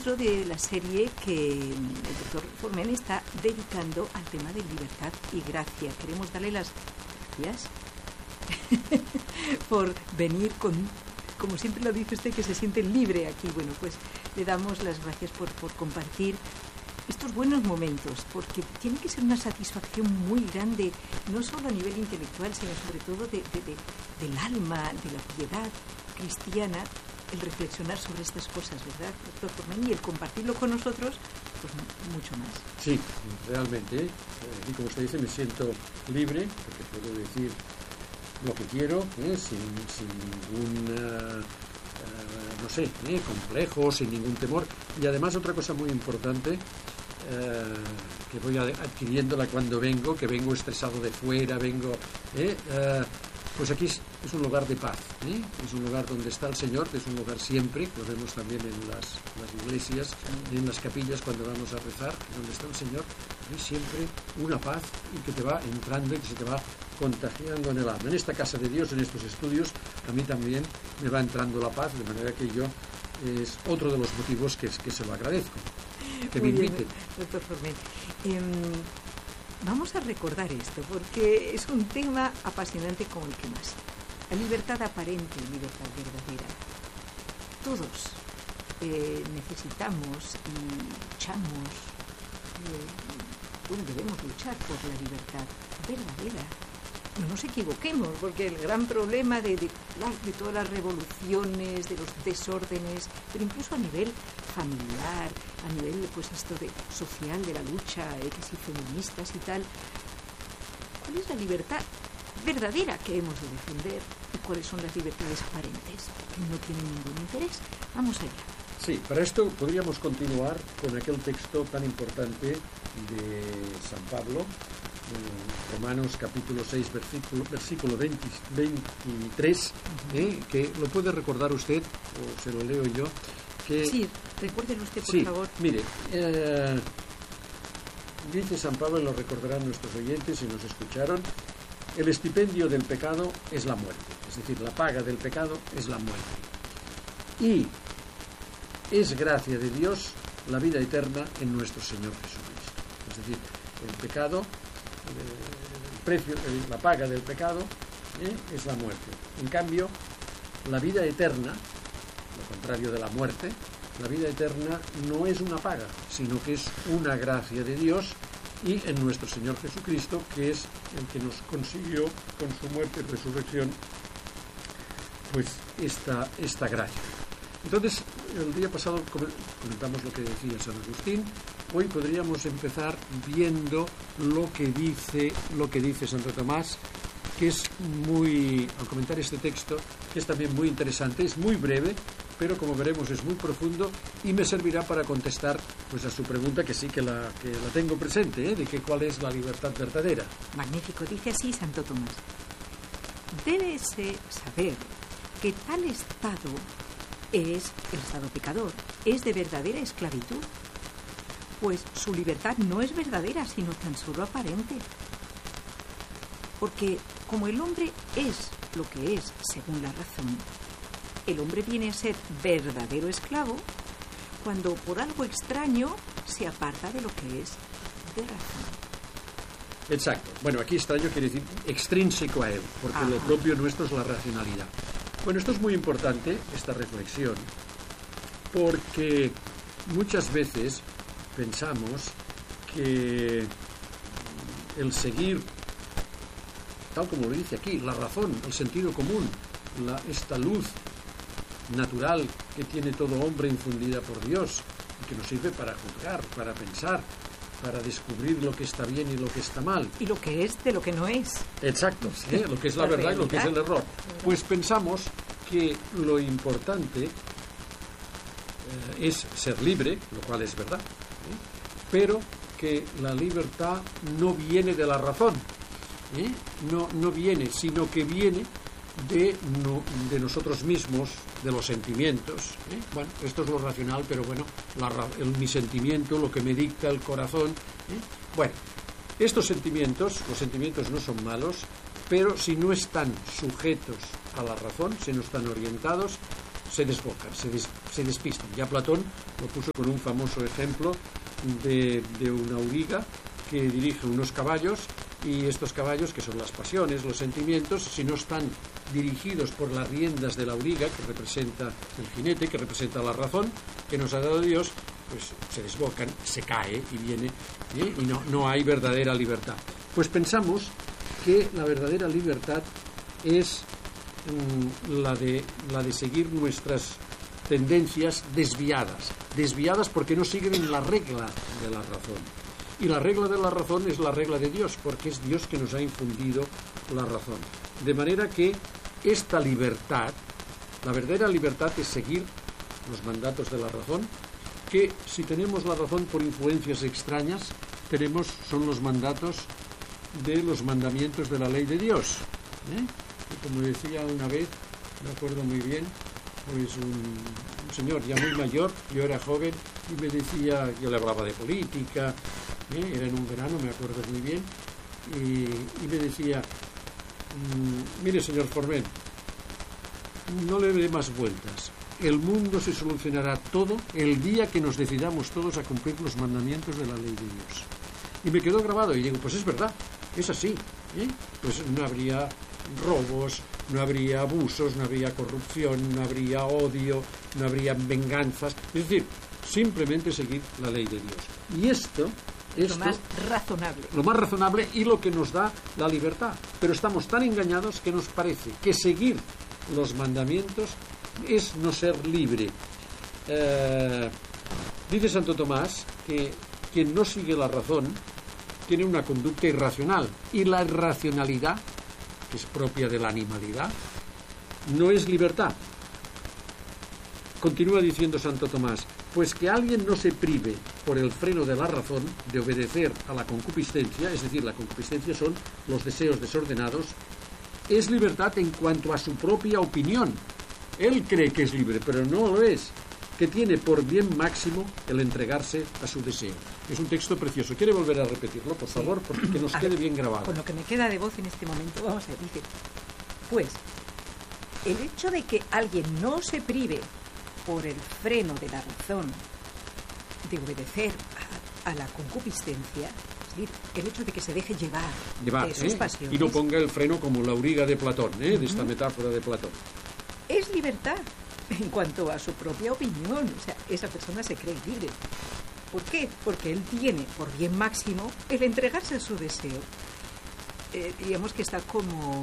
dentro de la serie que el doctor Forment está dedicando al tema de libertad y gracia. Queremos darle las gracias por venir como siempre lo dice usted, que se siente libre aquí. Bueno, pues le damos las gracias por compartir estos buenos momentos, porque tiene que ser una satisfacción muy grande, no solo a nivel intelectual, sino sobre todo del alma, de la piedad cristiana, el reflexionar sobre estas cosas, ¿verdad, doctor Forment? Y el compartirlo con nosotros, pues mucho más. Sí, realmente, y como usted dice, me siento libre, porque puedo decir lo que quiero, sin ningún, no sé, complejo, sin ningún temor. Y además otra cosa muy importante, que voy adquiriéndola cuando vengo, que vengo estresado de fuera, pues aquí es un lugar de paz, es un lugar donde está el Señor, que es un lugar siempre, lo vemos también en las iglesias, en las capillas cuando vamos a rezar, donde está el Señor, hay siempre una paz y que te va entrando y que se te va contagiando en el alma. En esta casa de Dios, en estos estudios, a mí también me va entrando la paz, de manera que yo es otro de los motivos que se lo agradezco, que me inviten. Doctor Forment, vamos a recordar esto, porque es un tema apasionante como el que más. La libertad aparente y libertad verdadera. Todos necesitamos y luchamos, debemos luchar por la libertad verdadera. No nos equivoquemos, porque el gran problema de todas las revoluciones, de los desórdenes, pero incluso a nivel familiar, a nivel pues esto de social, de la lucha, que si feministas y tal, ¿cuál es la libertad verdadera que hemos de defender y cuáles son las libertades aparentes que no tienen ningún interés? Vamos allá. Sí, para esto podríamos continuar con aquel texto tan importante de San Pablo, Romanos capítulo 6, versículo 23, que lo puede recordar usted, o se lo leo yo. Que, sí, recuérdelo usted, por favor. Mire, dice San Pablo, y lo recordarán nuestros oyentes si nos escucharon, el estipendio del pecado es la muerte, es decir, la paga del pecado es la muerte. Y es gracia de Dios la vida eterna en nuestro Señor Jesucristo. Es decir, el pecado, el precio, la paga del pecado es la muerte. En cambio, la vida eterna, lo contrario de la muerte, la vida eterna no es una paga, sino que es una gracia de Dios y en nuestro Señor Jesucristo, que es el que nos consiguió con su muerte y resurrección, pues esta gracia. Entonces, el día pasado comentamos lo que decía San Agustín. Hoy podríamos empezar viendo lo que dice Santo Tomás, que es al comentar este texto, que es también muy interesante, es muy breve, pero como veremos es muy profundo y me servirá para contestar pues a su pregunta, que sí que la tengo presente, de que cuál es la libertad verdadera. Magnífico, dice así Santo Tomás. Débese saber que tal estado es el estado pecador, es de verdadera esclavitud, pues su libertad no es verdadera, sino tan solo aparente. Porque como el hombre es lo que es según la razón, el hombre viene a ser verdadero esclavo cuando por algo extraño se aparta de lo que es de razón. Exacto. Bueno, aquí extraño quiere decir extrínseco a él, porque lo propio nuestro es la racionalidad. Bueno, esto es muy importante, esta reflexión, porque muchas veces pensamos que el seguir, tal como lo dice aquí, la razón, el sentido común, esta luz natural que tiene todo hombre infundida por Dios y que nos sirve para juzgar, para pensar, para descubrir lo que está bien y lo que está mal. Y lo que es de lo que no es. Exacto, lo que es la verdad y lo que es el error. Pues pensamos que lo importante es ser libre, lo cual es verdad, pero que la libertad no viene de la razón, no viene, sino que viene de nosotros mismos, de los sentimientos. Bueno, esto es lo racional, pero bueno, mi sentimiento, lo que me dicta el corazón. Bueno, estos sentimientos, los sentimientos no son malos, pero si no están sujetos a la razón, si no están orientados, se desbocan, se despistan. Ya Platón lo puso con un famoso ejemplo de una auriga que dirige unos caballos, y estos caballos, que son las pasiones, los sentimientos, si no están dirigidos por las riendas de la auriga, que representa el jinete, que representa la razón que nos ha dado Dios, pues se desbocan, se cae y viene, y no hay verdadera libertad. Pues pensamos que la verdadera libertad es la de seguir nuestras tendencias desviadas porque no siguen la regla de la razón. Y la regla de la razón es la regla de Dios, porque es Dios que nos ha infundido la razón. De manera que esta libertad, la verdadera libertad es seguir los mandatos de la razón, que si tenemos la razón por influencias extrañas, son los mandatos de los mandamientos de la ley de Dios. Y como decía una vez, me acuerdo muy bien, pues un señor ya muy mayor, yo era joven, y me decía, yo le hablaba de política, era en un verano, me acuerdo muy bien, y me decía, mire señor Forment, no le dé más vueltas, el mundo se solucionará todo el día que nos decidamos todos a cumplir los mandamientos de la ley de Dios. Y me quedó grabado, y digo, pues es verdad, es así, pues no habría robos, no habría abusos, no habría corrupción, no habría odio, no habría venganzas, es decir, simplemente seguir la ley de Dios. Y esto es lo más razonable. Lo más razonable y lo que nos da la libertad. Pero estamos tan engañados que nos parece que seguir los mandamientos es no ser libre. Dice Santo Tomás que quien no sigue la razón tiene una conducta irracional, y la irracionalidad, que es propia de la animalidad, no es libertad. Continúa diciendo Santo Tomás, pues que alguien no se prive por el freno de la razón de obedecer a la concupiscencia, es decir, la concupiscencia son los deseos desordenados, es libertad en cuanto a su propia opinión. Él cree que es libre, pero no lo es, que tiene por bien máximo el entregarse a su deseo. Es un texto precioso. ¿Quiere volver a repetirlo, por favor? Porque que nos quede bien grabado. Con lo que me queda de voz en este momento, vamos a ver, dice, pues, el hecho de que alguien no se prive por el freno de la razón de obedecer a la concupiscencia, es decir, el hecho de que se deje llevar de sus pasiones, y no ponga el freno como la auriga de Platón, de esta metáfora de Platón, es libertad en cuanto a su propia opinión. O sea, esa persona se cree libre. ¿Por qué? Porque él tiene por bien máximo el entregarse a su deseo. Digamos que está como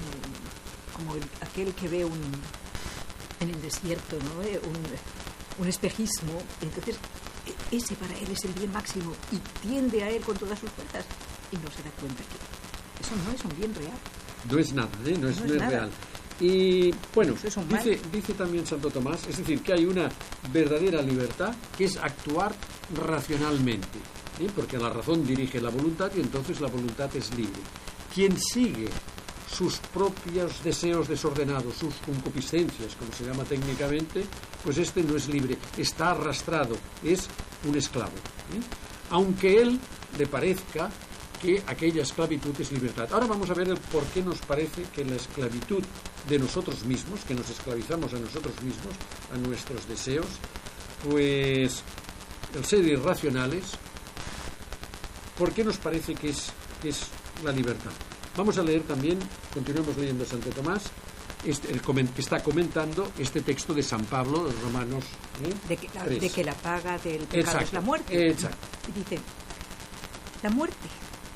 aquel que ve en el desierto, ¿no? un espejismo. Entonces, ese para él es el bien máximo y tiende a él con todas sus fuerzas, y no se da cuenta que eso no es un bien real. No es nada, no es real. Y bueno, dice también Santo Tomás, es decir, que hay una verdadera libertad que es actuar racionalmente, porque la razón dirige la voluntad y entonces la voluntad es libre. Quien sigue sus propios deseos desordenados, sus concupiscencias, como se llama técnicamente, pues este no es libre, está arrastrado, es un esclavo. Aunque él le parezca que aquella esclavitud es libertad. Ahora vamos a ver el por qué nos parece que la esclavitud de nosotros mismos, que nos esclavizamos a nosotros mismos, a nuestros deseos, pues el ser irracionales, ¿por qué nos parece que es la libertad? Vamos a leer también, continuemos leyendo Santo Tomás, que está comentando este texto de San Pablo, de Romanos 3. De que la paga del pecado es la muerte. Exacto. Y dice, la muerte,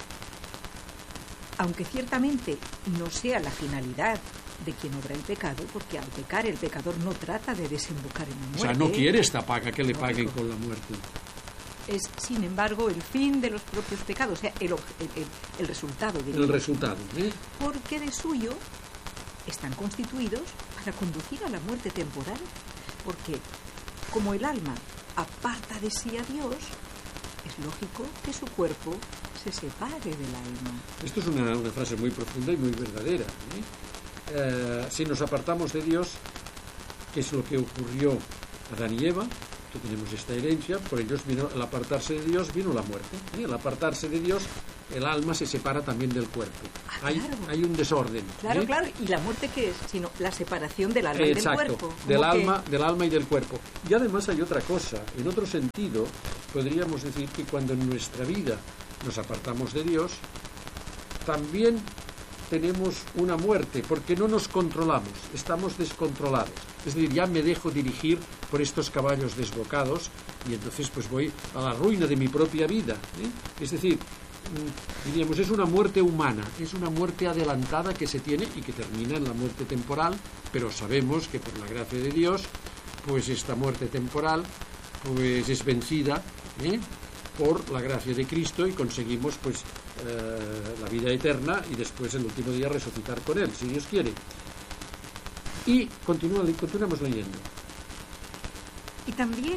aunque ciertamente no sea la finalidad de quien obra el pecado, porque al pecar el pecador no trata de desembocar en la muerte. O sea, no quiere esta paga que le paguen con la muerte. Es, sin embargo, el fin de los propios pecados, o sea, el resultado. El resultado. Porque de suyo están constituidos para conducir a la muerte temporal, porque como el alma aparta de sí a Dios, es lógico que su cuerpo se separe del alma. Esto es una frase muy profunda y muy verdadera. Si nos apartamos de Dios, que es lo que ocurrió a Adán y Eva, que tenemos esta herencia, por ellos vino, al apartarse de Dios vino la muerte. Al apartarse de Dios, el alma se separa también del cuerpo. Claro. Hay un desorden. Claro, claro. ¿Y la muerte qué es? Sino la separación del alma y del cuerpo. Del alma y del cuerpo. Y además hay otra cosa. En otro sentido, podríamos decir que cuando en nuestra vida nos apartamos de Dios, también tenemos una muerte, porque no nos controlamos, estamos descontrolados. Es decir, ya me dejo dirigir por estos caballos desbocados y entonces pues voy a la ruina de mi propia vida. Es decir, diríamos, es una muerte humana, es una muerte adelantada que se tiene y que termina en la muerte temporal, pero sabemos que por la gracia de Dios, pues esta muerte temporal pues es vencida por la gracia de Cristo y conseguimos pues la vida eterna y después el último día resucitar con Él, si Dios quiere. Y continuamos leyendo. Y también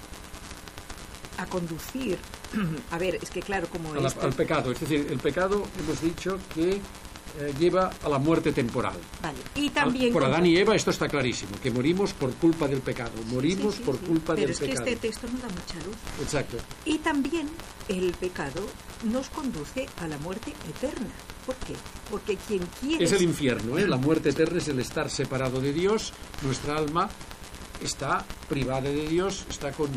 a conducir, a ver, es que claro, como al pecado, es decir, el pecado hemos dicho que lleva a la muerte temporal. Vale. Y también por Adán y Eva esto está clarísimo, que morimos por culpa del pecado, morimos por culpa del pecado. Pero es que este texto nos da mucha luz. Exacto. Y también el pecado nos conduce a la muerte eterna. ¿Por qué? Porque quien quiere... Es el infierno, la muerte eterna es el estar separado de Dios, nuestra alma está privada de Dios, está con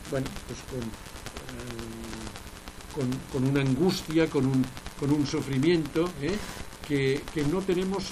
una angustia, con un sufrimiento que no tenemos,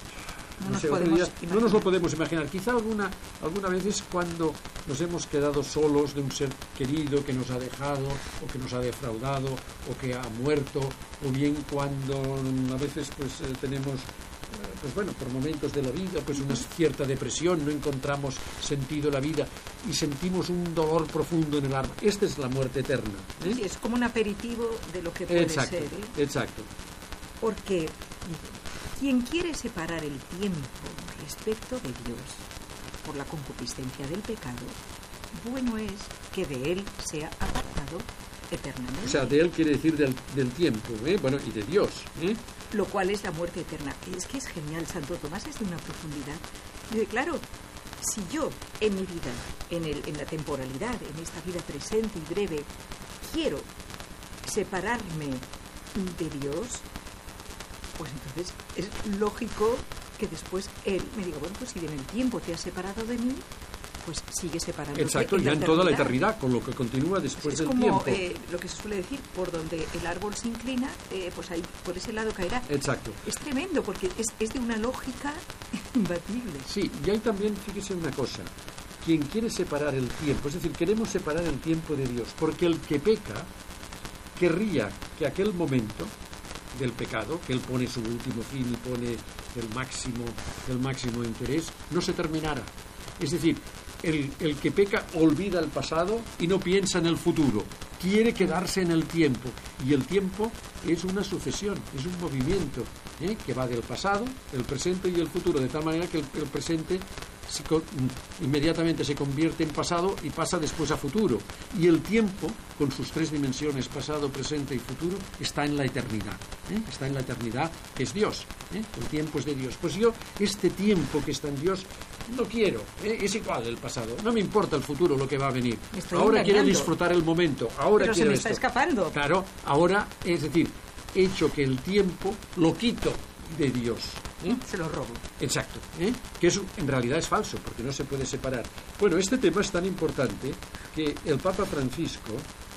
no nos lo podemos imaginar. Quizá alguna vez es cuando nos hemos quedado solos de un ser querido que nos ha dejado o que nos ha defraudado o que ha muerto, o bien cuando a veces pues tenemos por momentos de la vida pues una cierta depresión, no encontramos sentido en la vida y sentimos un dolor profundo en el alma. Esta es la muerte eterna. Sí, es como un aperitivo de lo que puede ser. Exacto. Porque quien quiere separar el tiempo respecto de Dios por la concupiscencia del pecado, bueno es que de él sea apartado eternamente. O sea, de él quiere decir del tiempo, y de Dios. Lo cual es la muerte eterna. Es que es genial, Santo Tomás es de una profundidad. Dice, claro, si yo en mi vida, en la temporalidad, en esta vida presente y breve, quiero separarme de Dios, pues entonces es lógico que después él me diga, bueno, pues si en el tiempo te has separado de mí, pues sigue separándote. Exacto, ya en toda la eternidad, con lo que continúa después del tiempo. Es como lo que se suele decir, por donde el árbol se inclina, pues ahí por ese lado caerá. Exacto. Es tremendo, porque es de una lógica imbatible. Sí, y hay también, fíjese una cosa, quien quiere separar el tiempo, es decir, queremos separar el tiempo de Dios, porque el que peca querría que aquel momento del pecado, que él pone su último fin y pone el máximo interés, no se terminara. Es decir, el que peca olvida el pasado y no piensa en el futuro, quiere quedarse en el tiempo, y el tiempo es una sucesión, es un movimiento que va del pasado, el presente y el futuro, de tal manera que el presente inmediatamente se convierte en pasado y pasa después a futuro, y el tiempo, con sus tres dimensiones, pasado, presente y futuro, está en la eternidad, está en la eternidad, que es Dios, el tiempo es de Dios. Pues yo, este tiempo que está en Dios, no quiero, es igual el pasado, no me importa el futuro, lo que va a venir. Ahora quiero disfrutar el momento, ahora pero quiero se me está escapando. Claro, ahora, es decir, he hecho que el tiempo lo quito de Dios. Se lo robo. Exacto, que eso en realidad es falso, porque no se puede separar. Bueno, este tema es tan importante que el Papa Francisco,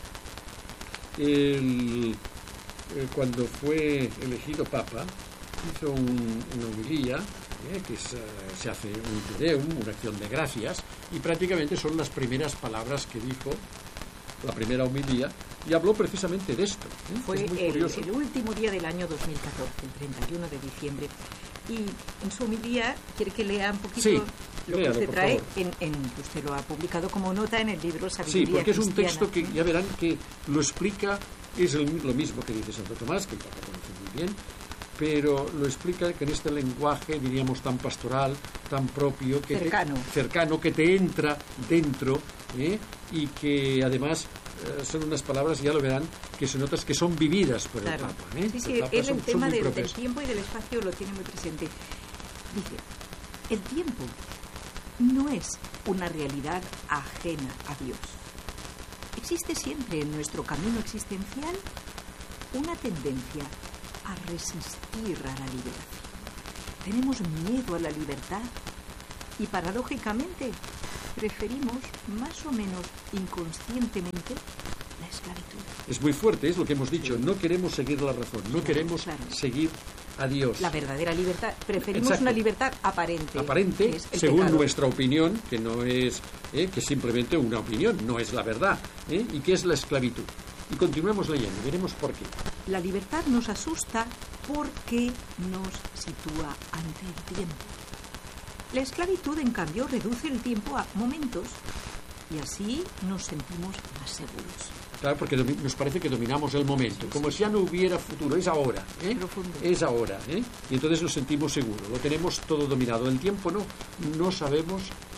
cuando fue elegido Papa, hizo una homilía, que se hace un Te Deum, una acción de gracias, y prácticamente son las primeras palabras que dijo, la primera homilía, y habló precisamente de esto. Fue el último día del año 2014, el 31 de diciembre. Y en su homilía, ¿quiere que lea un poquito lo que usted trae? Usted lo ha publicado como nota en el libro Sabiduría Cristiana. Sí, porque es un texto que ya verán que lo explica, es lo mismo que dice Santo Tomás, que el Papa conoce muy bien, pero lo explica que en este lenguaje, diríamos, tan pastoral, tan propio, cercano, que te entra dentro, y que además son unas palabras, ya lo verán, que se nota que son vividas por el Papa. Sí, él el tema del tiempo y del espacio lo tiene muy presente. Dice, el tiempo no es una realidad ajena a Dios. Existe siempre en nuestro camino existencial una tendencia a resistir a la liberación. Tenemos miedo a la libertad y paradójicamente preferimos más o menos inconscientemente la esclavitud. Es muy fuerte, es lo que hemos dicho. No queremos seguir la razón, no queremos seguir a Dios. La verdadera libertad. Preferimos Exacto. una libertad aparente. Aparente, según pecado. Nuestra opinión, que no es, que es simplemente una opinión, no es la verdad, y que es la esclavitud. Y continuemos leyendo, veremos por qué. La libertad nos asusta porque nos sitúa ante el tiempo. La esclavitud, en cambio, reduce el tiempo a momentos y así nos sentimos más seguros. Claro, porque nos parece que dominamos el momento, como si ya no hubiera futuro, es ahora, es ahora, y entonces nos sentimos seguros, lo tenemos todo dominado. El tiempo no sabemos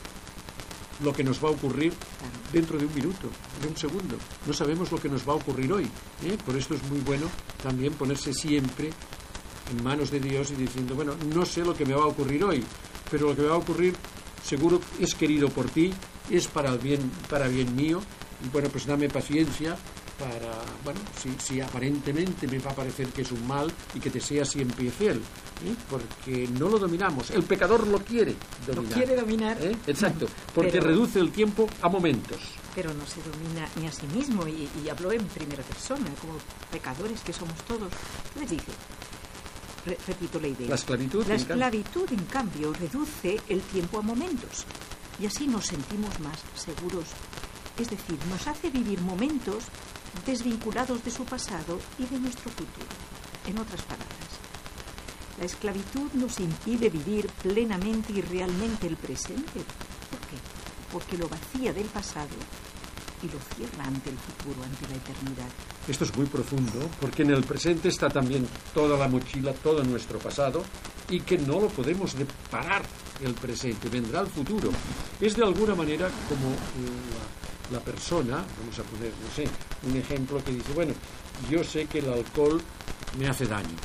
lo que nos va a ocurrir dentro de un minuto, de un segundo, no sabemos lo que nos va a ocurrir hoy, por esto es muy bueno también ponerse siempre en manos de Dios y diciendo, bueno, no sé lo que me va a ocurrir hoy, pero lo que me va a ocurrir seguro es querido por ti, es para bien mío. Y bueno, pues dame paciencia para, bueno, si aparentemente me va a parecer que es un mal y que te sea siempre fiel, porque no lo dominamos. El pecador lo quiere dominar. Lo quiere dominar. Exacto, porque reduce el tiempo a momentos. Pero no se domina ni a sí mismo, y habló en primera persona, como pecadores que somos todos. Entonces dice, repito la idea. La esclavitud, en cambio, reduce el tiempo a momentos, y así nos sentimos más seguros. Es decir, nos hace vivir momentos desvinculados de su pasado y de nuestro futuro. En otras palabras, la esclavitud nos impide vivir plenamente y realmente el presente. ¿Por qué? Porque lo vacía del pasado y lo cierra ante el futuro, ante la eternidad. Esto es muy profundo, porque en el presente está también toda la mochila, todo nuestro pasado, y que no lo podemos parar el presente, vendrá el futuro. Es de alguna manera como la persona, vamos a poner, no sé, un ejemplo que dice, bueno, yo sé que el alcohol me hace daño,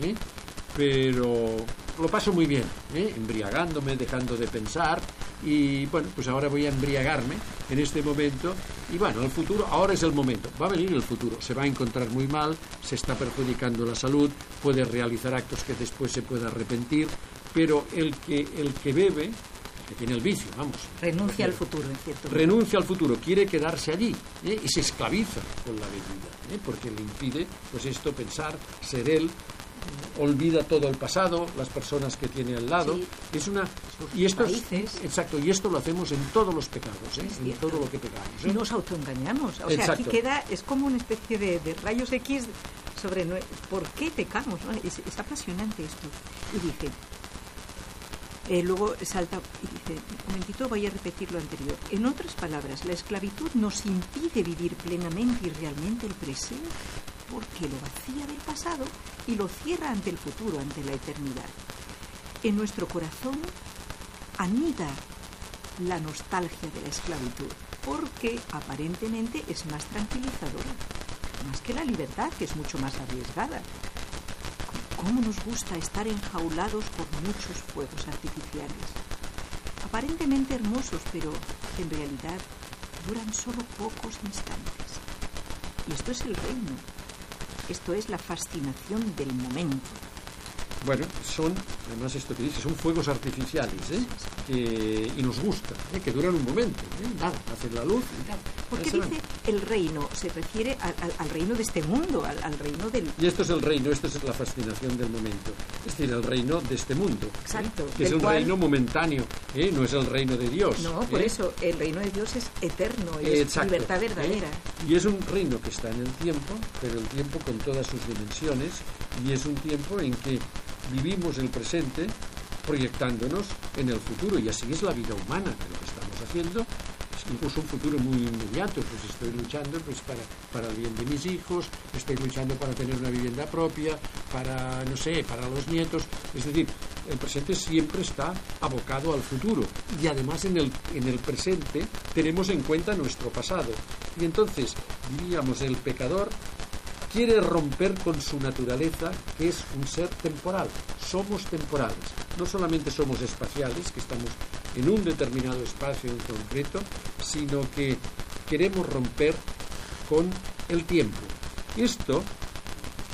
pero lo paso muy bien, embriagándome, dejando de pensar, y bueno, pues ahora voy a embriagarme en este momento, y bueno, el futuro, ahora es el momento, va a venir el futuro, se va a encontrar muy mal, se está perjudicando la salud, puede realizar actos que después se pueda arrepentir, pero el que bebe, que tiene el vicio, vamos. Renuncia al futuro, en cierto modo. Renuncia al futuro, quiere quedarse allí, y se esclaviza con la bebida, porque le impide, pues esto, pensar, ser él, olvida todo el pasado, las personas que tiene al lado. Sí, es una y esto países. Exacto, y esto lo hacemos en todos los pecados, en todo lo que pecamos. Y nos autoengañamos. O sea, aquí queda, es como una especie de rayos X sobre por qué pecamos, ¿no? Es apasionante esto. Y dice, luego salta y dice, un momentito, voy a repetir lo anterior. En otras palabras, la esclavitud nos impide vivir plenamente y realmente el presente, porque lo vacía del pasado y lo cierra ante el futuro, ante la eternidad. En nuestro corazón anida la nostalgia de la esclavitud, porque aparentemente es más tranquilizadora, más que la libertad, que es mucho más arriesgada. ¿Cómo nos gusta estar enjaulados por muchos fuegos artificiales? Aparentemente hermosos, pero en realidad duran solo pocos instantes. Y esto es el reino. Esto es la fascinación del momento. Bueno, son, además esto que dice, son fuegos artificiales, y nos gusta, que duran un momento, nada, hacen la luz y tal. Porque dice el reino, se refiere al reino de este mundo, al reino del... Y esto es el reino, esto es la fascinación del momento, es decir, el reino de este mundo. Exacto. Que es un reino momentáneo, no es el reino de Dios. No, por eso, el reino de Dios es eterno, es libertad verdadera. Y es un reino que está en el tiempo, pero el tiempo con todas sus dimensiones, y es un tiempo en que vivimos el presente proyectándonos en el futuro, y así es la vida humana, que lo que estamos haciendo es incluso un futuro muy inmediato. Pues estoy luchando pues para el bien de mis hijos, estoy luchando para tener una vivienda propia, para, no sé, para los nietos. Es decir, el presente siempre está abocado al futuro, y además en el presente tenemos en cuenta nuestro pasado, y entonces diríamos, el pecador quiere romper con su naturaleza, que es un ser temporal. Somos temporales, no solamente somos espaciales, que estamos en un determinado espacio en concreto, sino que queremos romper con el tiempo. Esto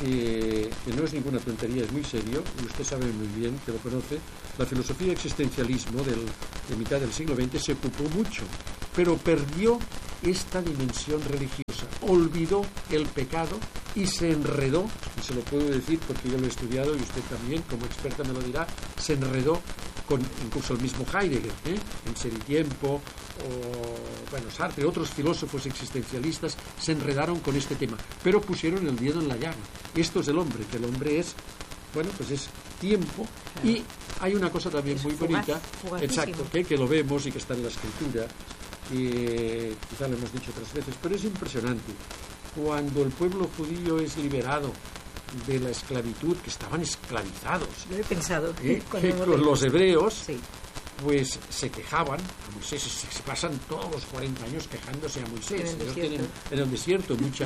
que no es ninguna tontería, es muy serio, y usted sabe muy bien, que lo conoce. La filosofía existencialismo de mitad del siglo XX se ocupó mucho, pero perdió esta dimensión religiosa, olvidó el pecado y se enredó, y se lo puedo decir porque yo lo he estudiado y usted también, como experta me lo dirá, se enredó con incluso el mismo Heidegger, en Ser y Tiempo, o bueno, Sartre, otros filósofos existencialistas se enredaron con este tema, pero pusieron el dedo en la llaga. Esto es el hombre, que el hombre es, bueno, pues es tiempo, claro. Y hay una cosa también es muy bonita, exacto, que lo vemos y que está en la escritura, y quizá lo hemos dicho otras veces, pero es impresionante. Cuando el pueblo judío es liberado de la esclavitud, que estaban esclavizados, lo he pensado, con los hebreos, sí. Pues se quejaban a Moisés, se pasan todos los 40 años quejándose a Moisés. Ellos tienen en el desierto mucha...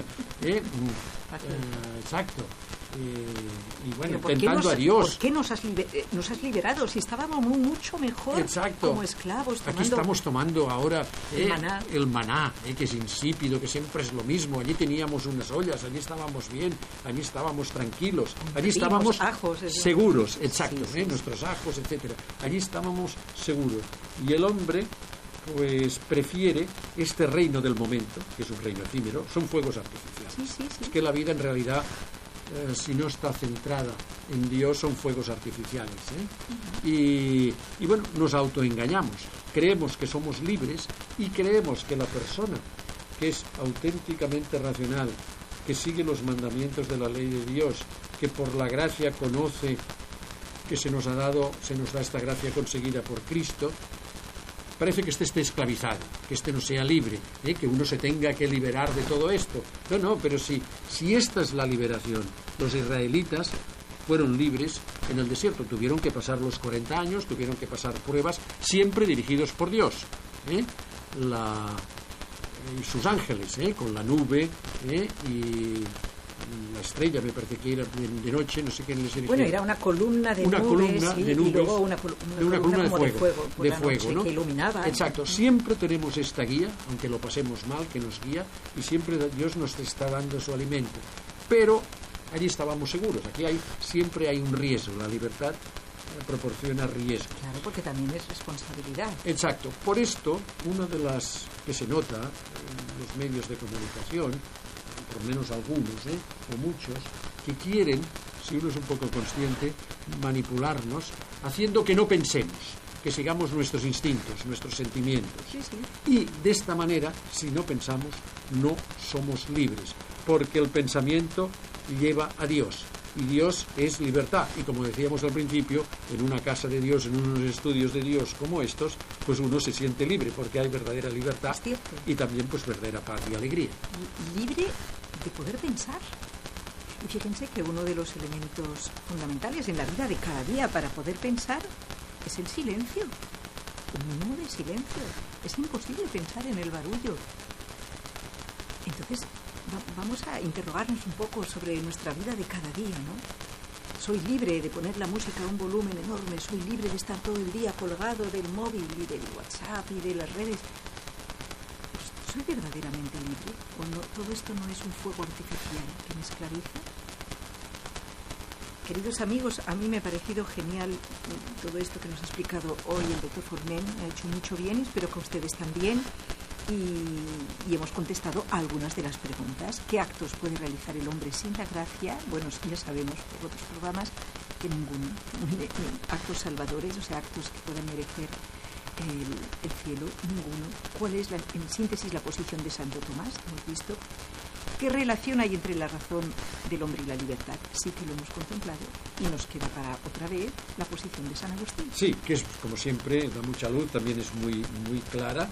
exacto. Y bueno, tentando a Dios. ¿Por qué nos has liberado si estábamos mucho mejor, exacto, como esclavos? Aquí estamos tomando ahora el maná, que es insípido, que siempre es lo mismo. Allí teníamos unas ollas, allí estábamos bien, allí estábamos tranquilos, allí estábamos ajos, seguros, exacto, sí. Nuestros ajos, etcétera. Allí estábamos seguros. Y el hombre pues prefiere este reino del momento, que es un reino efímero, son fuegos artificiales. Sí. Es que la vida en realidad, si no está centrada en Dios, son fuegos artificiales, y bueno, nos autoengañamos, creemos que somos libres y creemos que la persona que es auténticamente racional, que sigue los mandamientos de la ley de Dios, que por la gracia conoce que se nos da esta gracia conseguida por Cristo, parece que esté esclavizado, que no sea libre, que uno se tenga que liberar de todo esto. No, pero si esta es la liberación, los israelitas fueron libres en el desierto, tuvieron que pasar los 40 años, tuvieron que pasar pruebas, siempre dirigidos por Dios, y sus ángeles, con la nube, y la estrella, me parece que era de noche, no sé qué les dirigía. Bueno, era una columna de nubes, y luego una columna de fuego, ¿no? Que iluminaba. Exacto, siempre tenemos esta guía, aunque lo pasemos mal, que nos guía, y siempre Dios nos está dando su alimento. Pero allí estábamos seguros, aquí siempre hay un riesgo, la libertad proporciona riesgo. Claro, porque también es responsabilidad. Exacto, por esto, una de las que se nota en los medios de comunicación, por lo menos algunos, o muchos, que quieren, si uno es un poco consciente, manipularnos, haciendo que no pensemos, que sigamos nuestros instintos, nuestros sentimientos. Sí. Y de esta manera, si no pensamos, no somos libres, porque el pensamiento lleva a Dios, y Dios es libertad. Y como decíamos al principio, en una casa de Dios, en unos estudios de Dios como estos, pues uno se siente libre, porque hay verdadera libertad y también pues verdadera paz y alegría. Libre de poder pensar. Y fíjense que uno de los elementos fundamentales en la vida de cada día para poder pensar es el silencio. Un mínimo de silencio. Es imposible pensar en el barullo. Entonces, vamos a interrogarnos un poco sobre nuestra vida de cada día, ¿no? Soy libre de poner la música a un volumen enorme, soy libre de estar todo el día colgado del móvil y del WhatsApp y de las redes. ¿Soy verdaderamente libre cuando todo esto no es un fuego artificial que me esclaviza? Queridos amigos, a mí me ha parecido genial todo esto que nos ha explicado hoy el doctor Forment, me ha hecho mucho bien, espero que a ustedes también. Y hemos contestado a algunas de las preguntas. ¿Qué actos puede realizar el hombre sin la gracia? Bueno, ya sabemos por otros programas que ninguno. Actos salvadores, o sea, actos que puedan merecer el cielo, ninguno. ¿Cuál es, en síntesis, la posición de Santo Tomás? Hemos visto. ¿Qué relación hay entre la razón del hombre y la libertad? Sí que lo hemos contemplado. Y nos queda para otra vez la posición de San Agustín. Sí, que es, como siempre, da mucha luz, también es muy clara.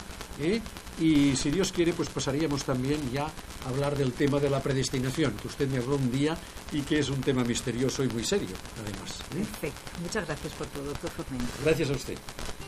Y si Dios quiere, pues pasaríamos también ya a hablar del tema de la predestinación, que usted me habló un día y que es un tema misterioso y muy serio, además. Perfecto. Muchas gracias por todo, doctor Forment. Gracias a usted.